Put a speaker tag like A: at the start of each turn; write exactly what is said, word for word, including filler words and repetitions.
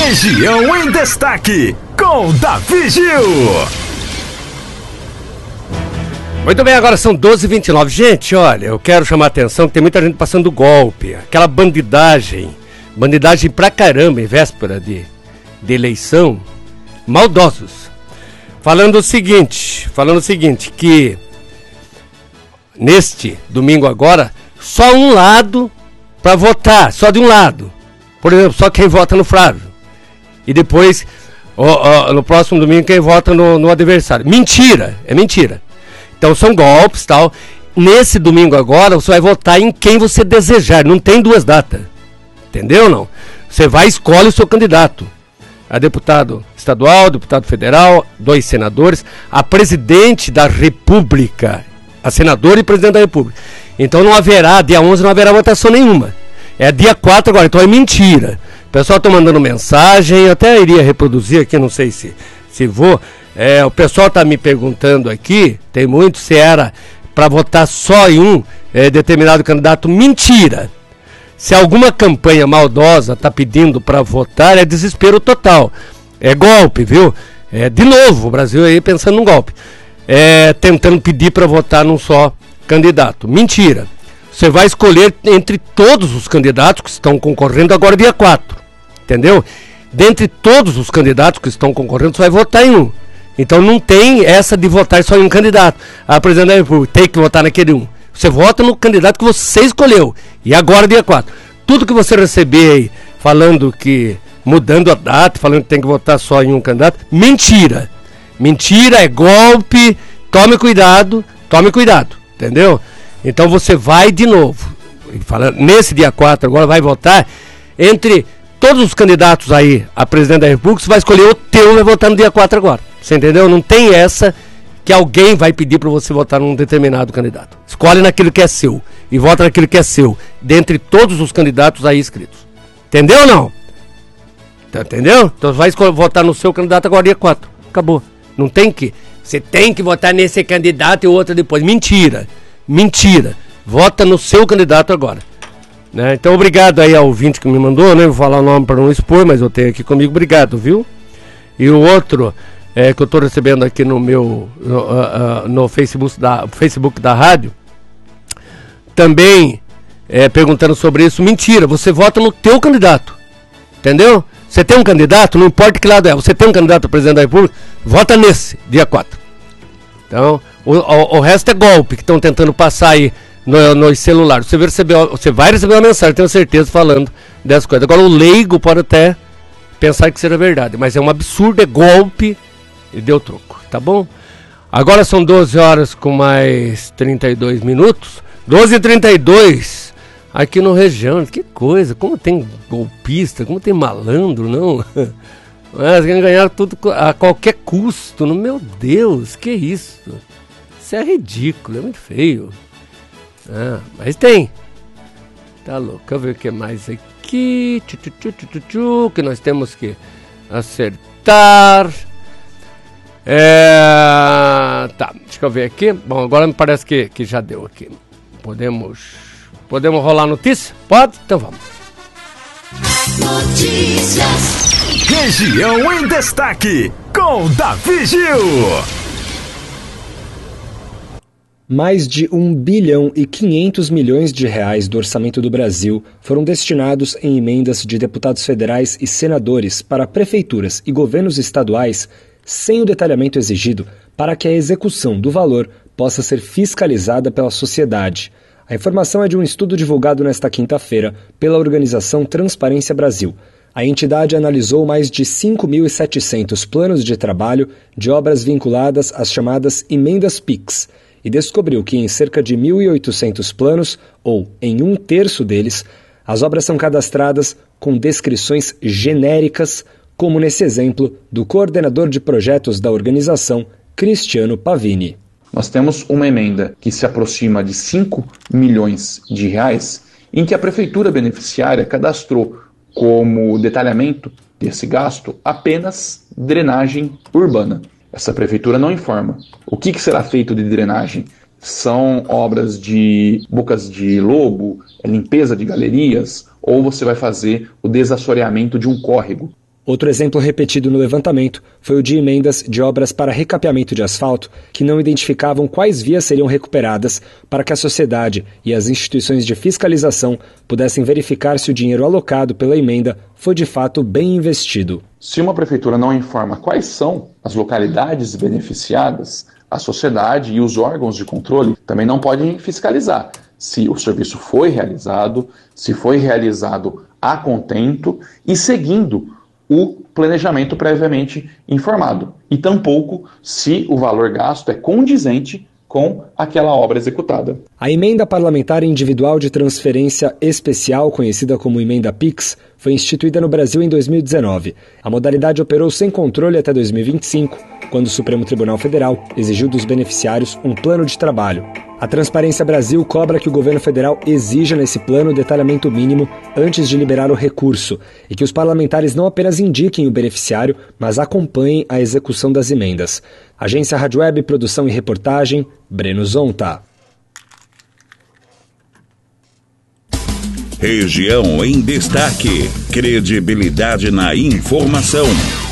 A: Região em Destaque, com Davi Gil.
B: Muito bem, agora são doze e vinte e nove. Gente, olha, eu quero chamar a atenção que tem muita gente passando golpe. Aquela bandidagem, bandidagem pra caramba em véspera de, de eleição. Maldosos. Falando o seguinte, falando o seguinte, que neste domingo agora, só um lado para votar, só de um lado. Por exemplo, só quem vota no Flávio. E depois, ó, ó, no próximo domingo, quem vota no, no adversário. Mentira, é mentira. Então são golpes e tal. Nesse domingo agora, você vai votar em quem você desejar. Não tem duas datas. Entendeu ou não? Você vai e escolhe o seu candidato. A deputado estadual, deputado federal, dois senadores, a presidente da República, a senadora e presidente da República. Então não haverá, dia onze não haverá votação nenhuma. É dia quatro agora, então é mentira. O pessoal está mandando mensagem, eu até iria reproduzir aqui, não sei se, se vou. É, o pessoal está me perguntando aqui, tem muito, se era para votar só em um é, determinado candidato. Mentira! Se alguma campanha maldosa está pedindo para votar, é desespero total. É golpe, viu? É, de novo, o Brasil aí pensando num golpe. É, tentando pedir para votar num só candidato. Mentira! Você vai escolher entre todos os candidatos que estão concorrendo agora dia quatro. Entendeu? Dentre todos os candidatos que estão concorrendo, você vai votar em um. Então não tem essa de votar só em um candidato. A presidente da República tem que votar naquele um. Você vota no candidato que você escolheu. E agora dia quatro. Tudo que você receber aí, falando que, mudando a data, falando que tem que votar só em um candidato, mentira. Mentira, é golpe. Tome cuidado, tome cuidado. Entendeu? Então você vai de novo. Falando, nesse dia quatro agora vai votar entre todos os candidatos aí a presidente da República. Você vai escolher o teu e vai votar no dia quatro agora. Você entendeu? Não tem essa que alguém vai pedir para você votar num determinado candidato. Escolhe naquilo que é seu e vota naquilo que é seu, dentre todos os candidatos aí inscritos. Entendeu ou não? Entendeu? Então vai escolher, votar no seu candidato agora dia quatro. Acabou. Não tem que. Você tem que votar nesse candidato e o outro depois. Mentira. Mentira. Vota no seu candidato agora. Né? Então obrigado aí ao ouvinte que me mandou, né? Vou falar o nome para não expor, mas eu tenho aqui comigo. Obrigado, viu? E o outro é, que eu estou recebendo aqui no meu no, uh, uh, no Facebook, da, Facebook da rádio, também é, perguntando sobre isso. Mentira, você vota no teu candidato. Entendeu? Você tem um candidato, não importa que lado é, você tem um candidato a presidente da República, vota nesse, dia quatro. Então, o, o, o resto é golpe que estão tentando passar aí no, nos celulares. Você vai, receber, você vai receber uma mensagem, tenho certeza, falando dessas coisas. Agora o leigo pode até pensar que seja verdade, mas é um absurdo, é golpe e deu troco, tá bom? Agora são doze horas com mais trinta e dois minutos. doze e trinta e dois aqui no região. Que coisa, como tem golpista, como tem malandro, não? Mas ganhar tudo a qualquer custo. Meu Deus, que isso? Isso é ridículo, é muito feio. Ah, mas tem. Tá louco, eu ver o que mais aqui. Tchu, tchu, tchu, tchu, tchu, que nós temos que acertar. É... Tá, deixa eu ver aqui. Bom, agora me parece que, que já deu aqui. Podemos, podemos rolar notícia? Pode? Então vamos.
A: Notícias. Região em Destaque, com Davi Gil.
C: Mais de um bilhão e quinhentos milhões de reais do orçamento do Brasil foram destinados em emendas de deputados federais e senadores para prefeituras e governos estaduais sem o detalhamento exigido para que a execução do valor possa ser fiscalizada pela sociedade. A informação é de um estudo divulgado nesta quinta-feira pela organização Transparência Brasil. A entidade analisou mais de cinco mil e setecentos planos de trabalho de obras vinculadas às chamadas emendas PIX e descobriu que em cerca de mil e oitocentos planos, ou em um terço deles, as obras são cadastradas com descrições genéricas, como nesse exemplo do coordenador de projetos da organização, Cristiano Pavini.
D: Nós temos uma emenda que se aproxima de cinco milhões de reais, em que a prefeitura beneficiária cadastrou como detalhamento desse gasto apenas drenagem urbana. Essa prefeitura não informa. O que, que será feito de drenagem? São obras de bocas de lobo, limpeza de galerias, ou você vai fazer o desassoreamento de um córrego?
C: Outro exemplo repetido no levantamento foi o de emendas de obras para recapeamento de asfalto que não identificavam quais vias seriam recuperadas para que a sociedade e as instituições de fiscalização pudessem verificar se o dinheiro alocado pela emenda foi de fato bem investido.
D: Se uma prefeitura não informa quais são as localidades beneficiadas, a sociedade e os órgãos de controle também não podem fiscalizar se o serviço foi realizado, se foi realizado a contento e seguindo o planejamento previamente informado, e tampouco se o valor gasto é condizente com aquela obra executada.
C: A emenda parlamentar individual de transferência especial, conhecida como emenda PIX, foi instituída no Brasil em dois mil e dezenove. A modalidade operou sem controle até dois mil e vinte e cinco, quando o Supremo Tribunal Federal exigiu dos beneficiários um plano de trabalho. A Transparência Brasil cobra que o governo federal exija nesse plano o detalhamento mínimo antes de liberar o recurso e que os parlamentares não apenas indiquem o beneficiário, mas acompanhem a execução das emendas. Agência Rádio Web, produção e reportagem, Breno Zonta.
E: Região em destaque. Credibilidade na informação.